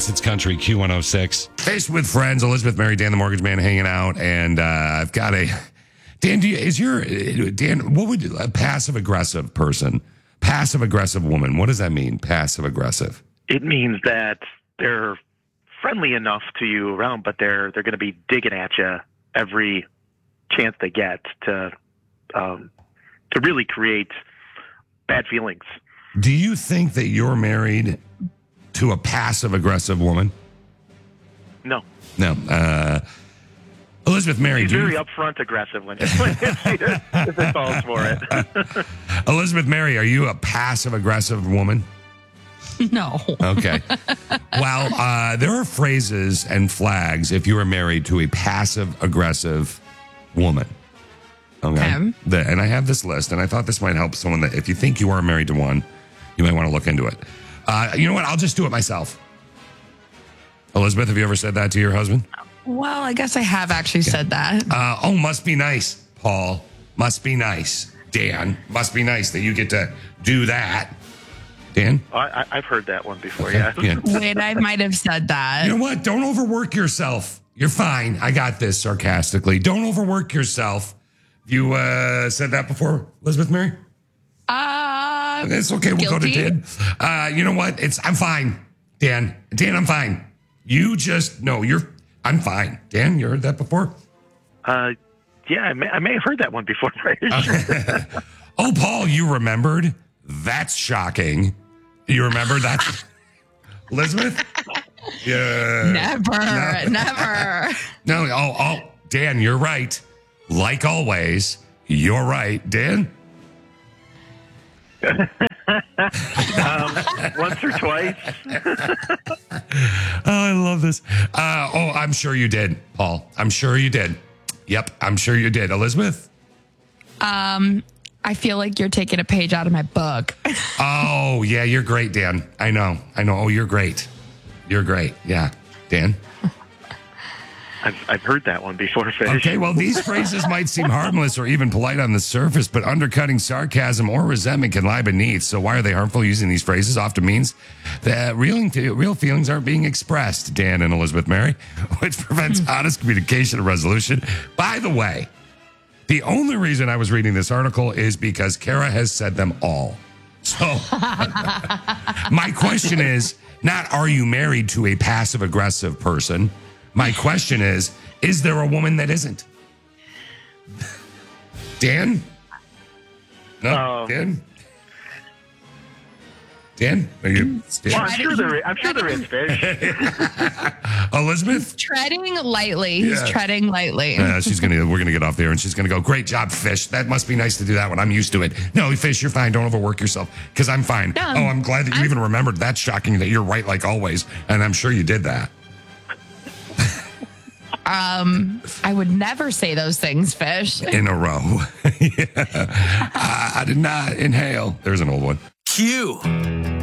Yes, it's Country Q106. Faced with friends, Elizabeth, Mary, Dan, the mortgage man, hanging out, and I've got a Dan. Dan? What would a passive aggressive person, passive aggressive woman? What does that mean? Passive aggressive. It means that they're friendly enough to you around, but they're going to be digging at you every chance they get to really create bad feelings. Do you think that you're married to a passive aggressive woman? No. Elizabeth, Mary, she's very upfront aggressive when if it calls for it. Elizabeth, Mary, are you a passive aggressive woman? No. Okay. Well, there are phrases and flags if you are married to a passive aggressive woman. Okay. And I have this list, and I thought this might help someone that if you think you are married to one, you might want to look into it. You know what? I'll just do it myself. Elizabeth, have you ever said that to your husband? Well, I guess I have actually said that. Must be nice, Paul. Must be nice. Dan, must be nice that you get to do that. Dan? I've heard that one before, yeah. Wait, I might have said that. You know what? Don't overwork yourself. You're fine. I got this sarcastically. Don't overwork yourself. You said that before, Elizabeth Mary? It's okay. We'll guilty. Go to Dan. You know what? I'm fine. Dan, I'm fine. You just, no, I'm fine. Dan, you heard that before? Yeah, I may have heard that one before. Oh, Paul, you remembered? That's shocking. You remember that? Elizabeth? Yeah. Never. No, Dan, you're right. Like always, you're right. Dan? Once or twice. Oh, I love this. I'm sure you did, Paul. I'm sure you did. Yep, I'm sure you did. Elizabeth? I feel like you're taking a page out of my book. Oh, yeah, you're great, Dan. I know. Oh, you're great. You're great. Yeah. Dan? I've heard that one before, Fish. Okay, well, these phrases might seem harmless or even polite on the surface, but undercutting sarcasm or resentment can lie beneath. So why are they harmful? Using these phrases often means that real feelings aren't being expressed, Dan and Elizabeth Mary, which prevents honest communication and resolution. By the way, the only reason I was reading this article is because Kara has said them all. So my question is not, are you married to a passive-aggressive person? My question is there a woman that isn't? Dan? No, Dan? Dan? Are you? Well, I'm sure there is, Fish. Elizabeth? Treading lightly. He's treading lightly. We're gonna get off there, and she's gonna go, great job, Fish. That must be nice to do that one. I'm used to it. No, Fish, you're fine. Don't overwork yourself, because I'm fine. No, I'm glad that you even remembered. That's shocking that you're right like always, and I'm sure you did that. I would never say those things, Fish. In a row. I did not inhale. There's an old one. Q.